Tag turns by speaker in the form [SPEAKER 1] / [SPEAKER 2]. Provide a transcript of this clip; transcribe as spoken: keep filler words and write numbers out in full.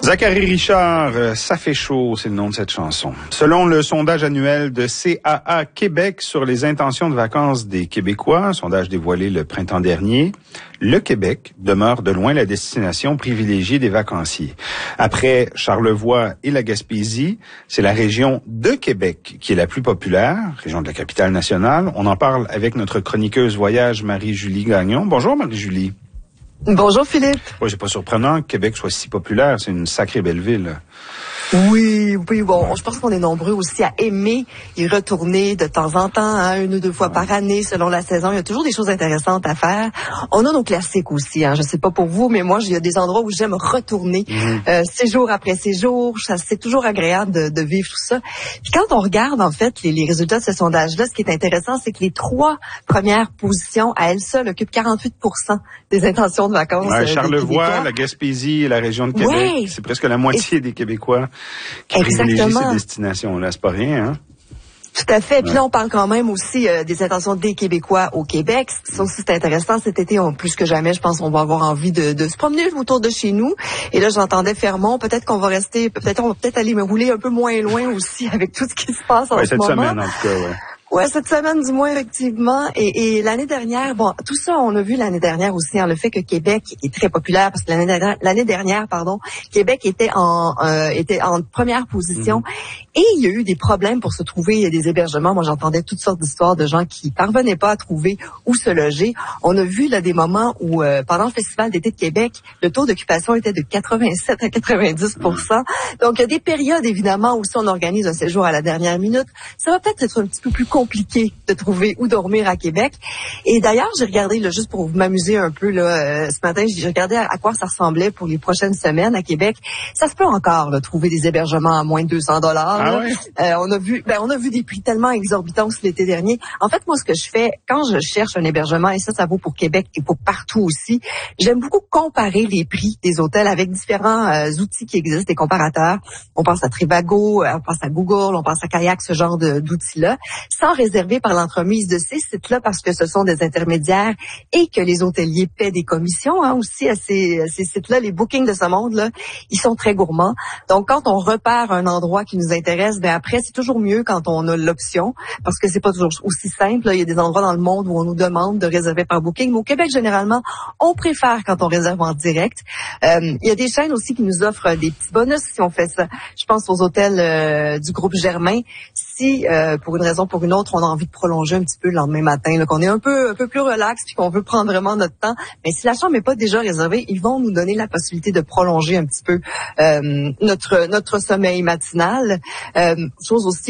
[SPEAKER 1] Zachary Richard, euh, ça fait chaud, c'est le nom de cette chanson. Selon le sondage annuel de C A A Québec sur les intentions de vacances des Québécois, un sondage dévoilé le printemps dernier, le Québec demeure de loin la destination privilégiée des vacanciers. Après Charlevoix et la Gaspésie, c'est la région de Québec qui est la plus populaire, région de la capitale nationale. On en parle avec notre chroniqueuse voyage Marie-Julie Gagnon. Bonjour Marie-Julie.
[SPEAKER 2] Bonjour Philippe.
[SPEAKER 1] Oui, c'est pas surprenant que Québec soit si populaire. C'est une sacrée belle ville.
[SPEAKER 2] Oui, oui, bon, je pense qu'on est nombreux aussi à aimer y retourner de temps en temps, hein, une ou deux fois par année, selon la saison. Il y a toujours des choses intéressantes à faire. On a nos classiques aussi, hein. Je sais pas pour vous, mais moi, il y a des endroits où j'aime retourner, mmh. euh, séjour après séjour. Ça, c'est toujours agréable de, de vivre tout ça. Puis quand on regarde, en fait, les, les résultats de ce sondage-là, ce qui est intéressant, c'est que les trois premières positions, à elles seules, occupent quarante-huit pour cent des intentions de vacances.
[SPEAKER 1] Ouais,
[SPEAKER 2] euh,
[SPEAKER 1] Charlevoix, la Gaspésie et la région de Québec. Ouais. C'est presque la moitié et... des Québécois qui privilégient ces destinations-là. C'est pas rien, hein?
[SPEAKER 2] Tout à fait. Puis là, on parle quand même aussi euh, des intentions des Québécois au Québec. Ça aussi, c'est intéressant. Cet été, on, plus que jamais, je pense qu'on va avoir envie de, de se promener autour de chez nous. Et là, j'entendais Fermont. Peut-être qu'on va rester, peut-être on va peut-être aller me rouler un peu moins loin aussi avec tout ce qui se passe en
[SPEAKER 1] ouais,
[SPEAKER 2] ce
[SPEAKER 1] cette
[SPEAKER 2] moment.
[SPEAKER 1] Semaine, en tout cas, ouais.
[SPEAKER 2] Ouais, cette semaine du moins, effectivement. Et, et l'année dernière, bon, tout ça, on l'a vu l'année dernière aussi, hein, le fait que Québec est très populaire, parce que l'année dernière, l'année dernière, pardon, Québec était en euh, était en première position. Mm-hmm. Et il y a eu des problèmes pour se trouver des hébergements. Moi, j'entendais toutes sortes d'histoires de gens qui parvenaient pas à trouver où se loger. On a vu là des moments où, euh, pendant le Festival d'été de Québec, le taux d'occupation était de quatre-vingt-sept à quatre-vingt-dix pour cent. Donc, il y a des périodes, évidemment, où si on organise un séjour à la dernière minute, ça va peut-être être un petit peu plus compliqué de trouver où dormir à Québec. Et d'ailleurs, j'ai regardé, là, juste pour m'amuser un peu, là, euh, ce matin, j'ai regardé à, à quoi ça ressemblait pour les prochaines semaines à Québec. Ça se peut encore, là, trouver des hébergements à moins de deux cents dollars.
[SPEAKER 1] Ah ouais?
[SPEAKER 2] euh, on a vu, ben, on a vu des prix tellement exorbitants aussi l'été dernier. En fait, moi, ce que je fais, quand je cherche un hébergement, et ça, ça vaut pour Québec et pour partout aussi, j'aime beaucoup comparer les prix des hôtels avec différents euh, outils qui existent, des comparateurs. On pense à Trivago, on pense à Google, on pense à Kayak, ce genre de, d'outils-là, sans réserver par l'entremise de ces sites-là parce que ce sont des intermédiaires et que les hôteliers paient des commissions, hein, aussi à ces, à ces sites-là. Les bookings de ce monde-là, ils sont très gourmands. Donc, quand on repère un endroit qui nous intéresse, ben après, c'est toujours mieux quand on a l'option parce que c'est pas toujours aussi simple. Là. Il y a des endroits dans le monde où on nous demande de réserver par booking. Mais au Québec, généralement, on préfère quand on réserve en direct. Euh, il y a des chaînes aussi qui nous offrent des petits bonus si on fait ça. Je pense aux hôtels euh, du groupe Germain. Si, euh, pour une raison ou pour une autre, on a envie de prolonger un petit peu le lendemain matin, là, qu'on est un peu un peu plus relax puis qu'on veut prendre vraiment notre temps, mais si la chambre n'est pas déjà réservée, ils vont nous donner la possibilité de prolonger un petit peu euh, notre notre sommeil matinal. Euh, chose aussi